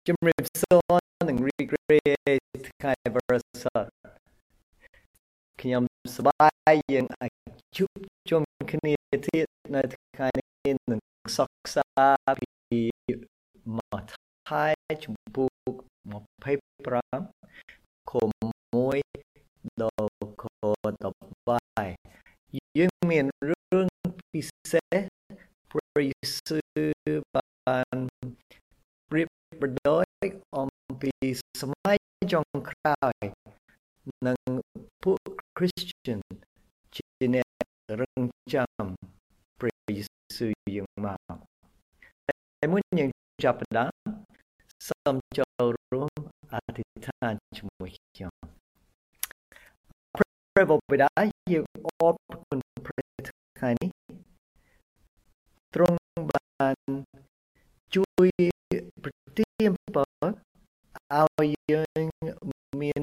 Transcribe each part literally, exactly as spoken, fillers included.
ជំរាបសួរនិងរីករាយថ្ងៃបរិសុទ្ធខ្ញុំសប្បាយយើងអាចជួបជុំគ្នាទៀតនៅថ្ងៃនេះនឹងសិក្សាពីម៉ាថាយជំពូកម្ភៃប្រាំខមួយដល់ខដប់បីយើងមានរឿងពិសេសព្រះយេស៊ូវបានប្រៀបប្រដូចអំពីសម័យចុងក្រោយនិងពួក Christian ជាអ្នករងចាំព្រះយេស៊ូវយើងមកតែមុនយើងចាប់ផ្ដើមសូមចូលរួមអធិដ្ឋានជាមួយខ្ញុំព្រះបិតាយើងអរគុណព្រះថ្ងៃនេះទ្រង់បានជួយប្រទានពរឲ្យយើងមាន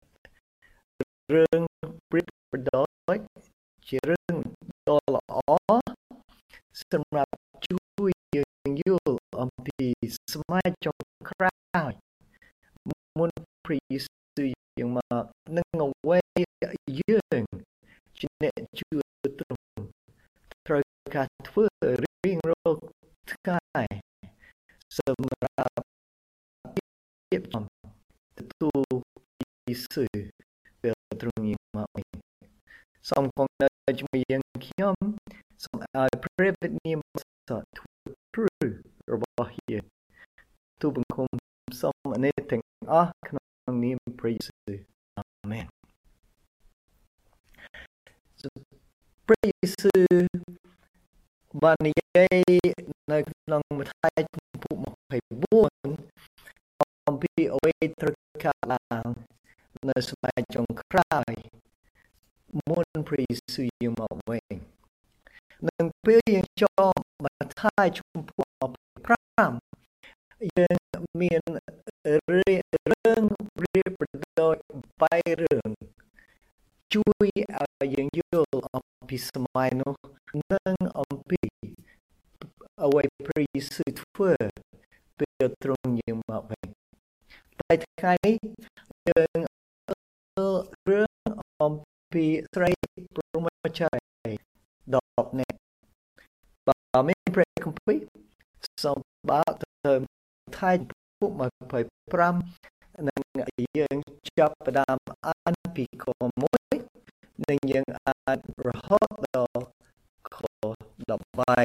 រឿងប្រៀបប្រដូចជារឿងដ៏ល្អសម្រាប់ជួយយើងយល់អំពីសម័យចុងក្រោយមុនព្រះយេស៊ូវយើងមកនឹងអ្វីយើងជាអ្នកជឿទ្រង់ត្រូវការធ្វើរៀងរាល់ថ្ងៃសម្រាប់ៀបចំទទួលយេស៊ូវពេលទ្រង់យាងមកវិញសូមគង់នៅជាមួយយើងខ្ញុំសូមឲ្យព្រះវិញ្ញាណបរិសុទ្ធធ្វើព្រឹករបស់យើងទូបង្គំសូមអរទាំងអស់ក្នុងនាមព្រះយេស៊ូវអាមែនព្រះយេស៊ូវបាននិយាយនៅក្នុងម៉ាថាយជំពូកម្ភៃបួនអំពីអ្វីត្រូវកើតឡើងនៅសម័យចុងក្រោយមុនព្រះយេស៊ូវយាងមកវិញនឹងពេលយើងចូលម៉ាថាយជំពូកម្ភៃប្រាំយើងមានរឿងប្រៀបប្រដូចបីរឿងជួយឲ្យយើងយល់អំពីសម័យនោះនិងអំពីអ្វីព្រះយេស៊ូវធ្វើពេលទ្រង់យាងមកវិញតែថ្ងៃនេះយើងរឿងអំពីស្រីព្រហ្មចារីដប់នេះបើមានព្រះគម្ពីរសូមបើកទៅថាយពុកម្ភៃប្រាំនិងយើងចាប់ផ្ដើមអានពីខមួយនិងយើងអានរហូតដល់ខដប់បី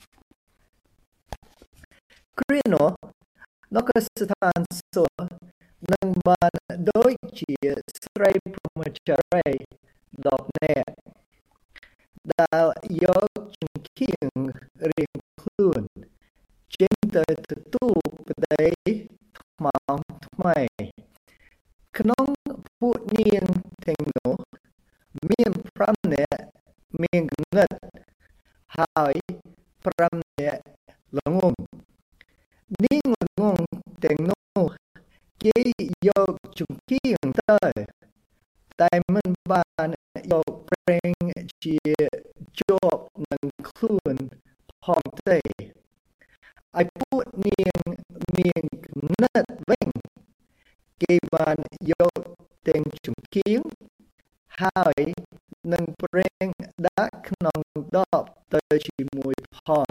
គ្រានោះនគរស្ថានសួគ៌នឹងបានដូចជាស្រីព្រហ្មចារីដប់នាក់ដែលយកចង្កៀងរៀងខ្លួនចេញទៅទទួលប្តីថ្មថ្មីក្នុងពួកនាងទាំងនោះមានប្រាំនាក់មានងឹតហើយប្រាំនាក់ល្ងងនាងល្ងងទាំងនោះគេយកចង្កៀងទៅតែមិនបានយកប្រេងជាជាប់នឹងខ្លួនផងទេឲ្យពួកនាងមានគំនិតវិញគេបានយកទាំងចង្កៀងហើយនឹងប្រេងដាក់ក្នុងដបទៅជាមួយផង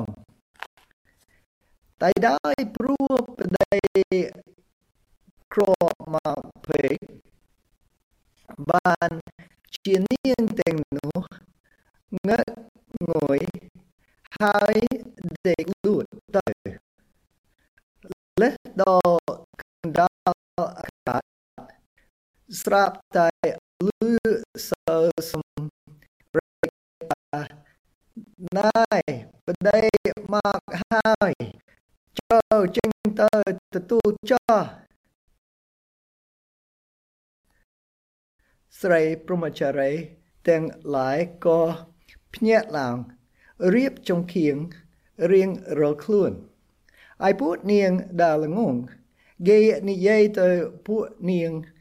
តែដោយព្រោះប្តីក្រមកពេកបានជានាងទាំងនោះងឹតងុយហើយដេកលួតទៅលេះដល់កណ្ដាលអាកាសស្រាប់តែលឺសើសំរែកថាណែប្តីមកហើយចូលចេញទៅទទួលចោះស្រីព្រហ្មចារីទាំងឡាយក៏ភ្ញាក់ឡើងរៀបចង្កៀងរៀងរាល់ខ្លួនហើយពួកនាងដែលល្ងងគេនិយាយទៅពួកនាង